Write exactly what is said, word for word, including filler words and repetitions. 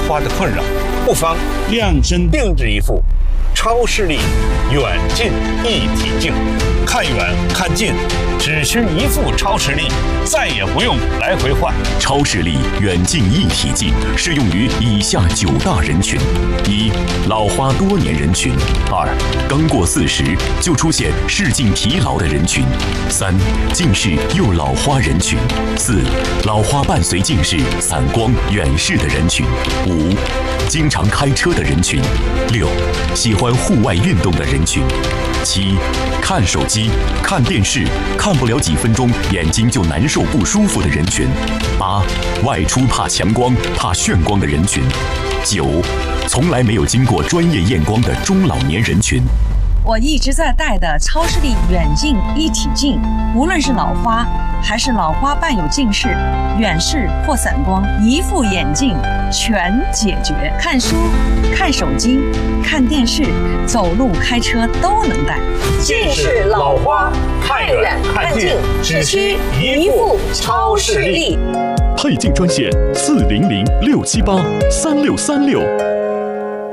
花的困扰，不妨量身定制一副超视力远近一体镜，看远看近，只需一副超视力，再也不用来回换。 超视力远近一体镜适用于以下九大人群：一、老花多年人群；二、刚过四十就出现视镜疲劳的人群；三、近视又老花人群；四、老花伴随近视、散光、远视的人群；五、经常开车的人群；六、喜欢户外运动的人群；七、看手机、看电视看不了几分钟眼睛就难受不舒服的人群；八、外出怕强光、怕眩光的人群；九、从来没有经过专业验光的中老年人群。 我一直在戴的超视力远近一体镜，无论是老花还是老花伴有近视、远视或散光，一副眼镜全解决。看书、看手机、看电视、走路、开车都能戴。 近视、老花，看远看近，只需一副超视力。 配镜专线：四零零六七八三六三六。